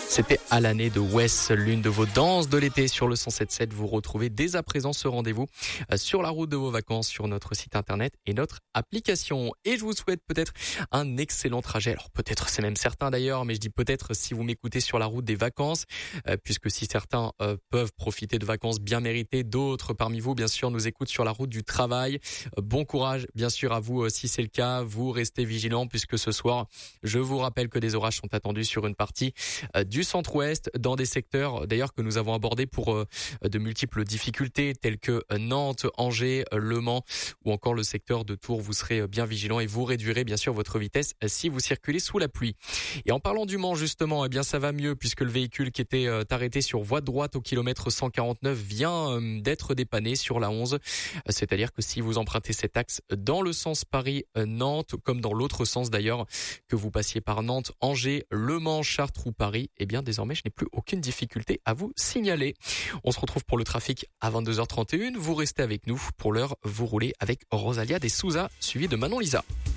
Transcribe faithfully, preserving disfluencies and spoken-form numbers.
C'était à l'année de Wes, l'une de vos danses de l'été sur le cent sept virgule sept. Vous retrouvez dès à présent ce rendez-vous sur la route de vos vacances sur notre site internet et notre application. Et je vous souhaite peut-être un excellent trajet. Alors peut-être, c'est même certain d'ailleurs, mais je dis peut-être si vous m'écoutez sur la route des vacances, euh, puisque si certains euh, peuvent profiter de vacances bien méritées, d'autres parmi vous, bien sûr, nous écoutent sur la route du travail. Euh, bon courage, bien sûr, à vous euh, si c'est le cas. Vous restez vigilants puisque ce soir, je vous rappelle que des orages sont attendus sur une partie euh, du centre-ouest, dans des secteurs d'ailleurs que nous avons abordés pour euh, de multiples difficultés telles que Nantes, Angers, Le Mans ou encore le secteur de Tours. Vous serez bien vigilants et vous réduirez bien sûr votre vitesse si vous circulez sous la pluie. Et en parlant du Mans justement, eh bien ça va mieux puisque le véhicule qui était euh, arrêté sur voie de droite au kilomètre cent quarante-neuf vient euh, d'être dépanné sur la onze. C'est-à-dire que si vous empruntez cet axe dans le sens Paris-Nantes, comme dans l'autre sens d'ailleurs, que vous passiez par Nantes, Angers, Le Mans, Chartres ou Paris, eh bien désormais je n'ai plus aucune difficulté à vous signaler. On se retrouve pour le trafic à vingt-deux heures trente et une. Vous restez avec nous. Pour l'heure, vous roulez avec Rosalia de Souza, suivi de Manon Lisa.